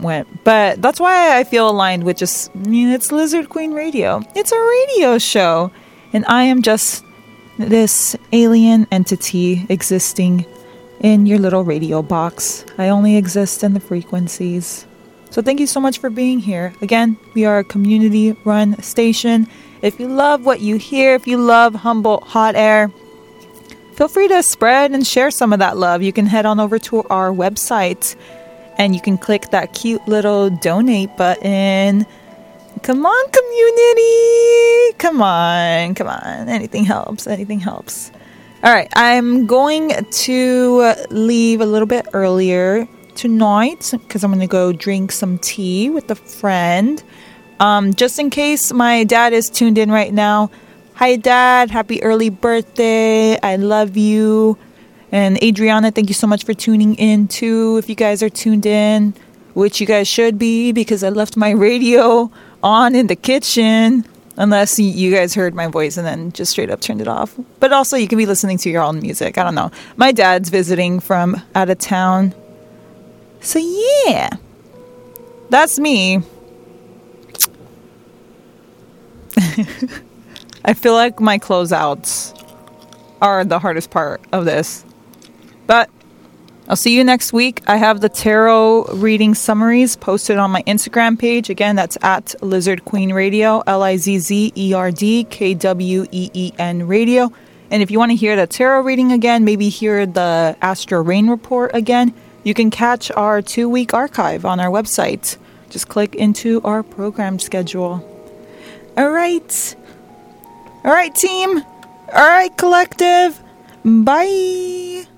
went. But that's why I feel aligned with just, it's Lizard Queen Radio. It's a radio show. And I am just this alien entity existing in your little radio box. I only exist in the frequencies. So thank you so much for being here. Again, we are a community-run station. If you love what you hear, if you love Humboldt Hot Air, feel free to spread and share some of that love. You can head on over to our website and you can click that cute little donate button. Come on, community. Come on. Anything helps. All right, I'm going to leave a little bit earlier tonight because I'm going to go drink some tea with a friend. Just in case my dad is tuned in right now. Hi, Dad. Happy early birthday. I love you. And Adriana, thank you so much for tuning in too. If you guys are tuned in, which you guys should be because I left my radio on in the kitchen. Unless you guys heard my voice and then just straight up turned it off. But also you could be listening to your own music. I don't know. My dad's visiting from out of town. So yeah. That's me. I feel like my closeouts are the hardest part of this. But I'll see you next week. I have the tarot reading summaries posted on my Instagram page. Again, that's at Lizard Queen Radio, LIZZERDKWEEN Radio. And if you want to hear the tarot reading again, maybe hear the Astro Rain Report again, you can catch our 2-week archive on our website. Just click into our program schedule. All right. All right, team. All right, collective. Bye.